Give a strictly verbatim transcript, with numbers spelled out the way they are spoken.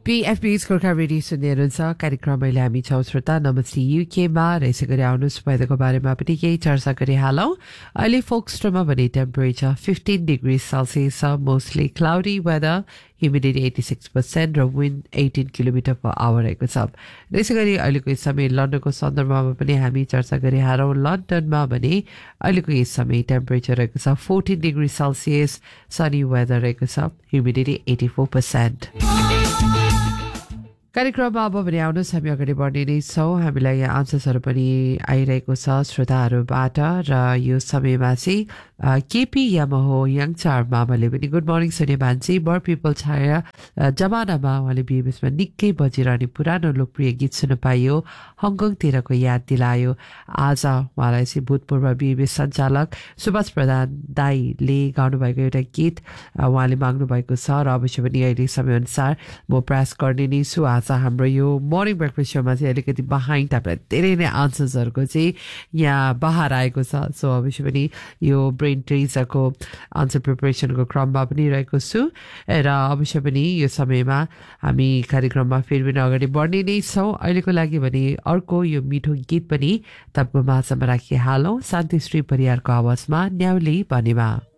पीएफबी's Gorkha radio सुन्दै हुनुहुन्छ कार्यक्रम अहिले हामी छौँ श्रोता नमस्ते युकेमा र यसै गरी आउनुहोस् वेदरको बारेमा पनि केही चर्चा गरिहालौँ अहिले फोक्सट्रोमा भने टेम्परेचर फिफ्टीन डिग्री सेल्सियस छ mostly cloudy weather humidity eighty six percent र wind eighteen kilometre per hour रहेको छ र यसै गरी अहिलेको यस समय लन्डनको सन्दर्भमा पनि हामी चर्चा गरिहालौँ लन्डनमा भने अहिलेको यस समय टेम्परेचर रहेको छ fourteen degree Celsius sunny weather रहेको छ ह्युमिडिटी एटी फोर पर्सेन्ट कार्यक्रममा अब भने आउनुहोस् हामी अगाडि बढ्ने नै छौँ हामीलाई यहाँ आन्सर्सहरू पनि आइरहेको छ श्रोताहरूबाट र यो समयमा चाहिँ केपी यामहो यङ चार मामाले पनि गुड मर्निङ सुने मान्छे बर पिपल छाया जमानामा उहाँले बिएमएसमा निकै बजिरहने पुरानो लोकप्रिय गीत सुन्न पाइयो हङकङतिरको याद दिलायो आज उहाँलाई चाहिँ भूतपूर्व बिएमएस सञ्चालक सुभाष प्रधान दाईले गाउनुभएको एउटा गीत उहाँले माग्नु भएको छ र अवश्य पनि अहिले समयअनुसार म प्रयास गर्ने नै छु आज हाम्रो यो मर्निङ ब्रेकफास्ट सोमा चाहिँ अलिकति बिहाइन्ड तपाईँलाई धेरै नै आन्सर्सहरूको चाहिँ यहाँ बाहिर आएको छ सो अवश्य पनि यो ब्रेन ट्रेजको आन्सर प्रिपरेसनको क्रममा पनि रहेको छु र अवश्य पनि यो समयमा हामी कार्यक्रममा फेरि पनि अगाडि बढ्ने नै छौँ अहिलेको लागि भने अर्को यो मिठो गीत पनि तपाईँको माझमा राखिहालौँ शान्तिश्री परियारको आवाजमा न्याउली बनेमा